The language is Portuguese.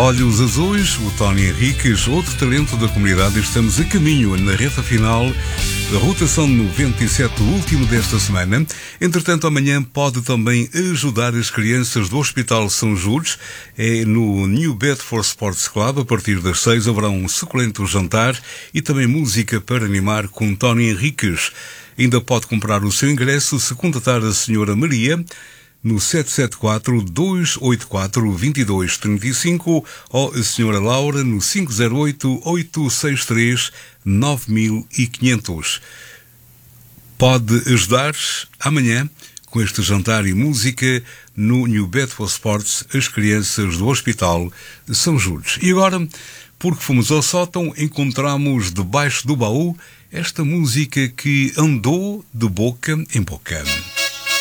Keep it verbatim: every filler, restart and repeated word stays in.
Olhos Azuis, o Tony Henriques, outro talento da comunidade. Estamos a caminho na reta final da rotação noventa e sete, o último desta semana. Entretanto, amanhã pode também ajudar as crianças do Hospital São Judes. É no New Bedford Sports Club. A partir das seis haverá um suculento jantar e também música para animar com Tony Henriques. Ainda pode comprar o seu ingresso se contatar a senhora Maria no sete sete quatro, dois oito quatro, dois dois três cinco ou a senhora Laura no cinco zero oito, oito seis três, nove cinco zero zero. Pode ajudar amanhã com este jantar e música no New Bedford Sports as crianças do Hospital São Judes. E agora, porque fomos ao sótão, encontramos debaixo do baú esta música que andou de boca em boca.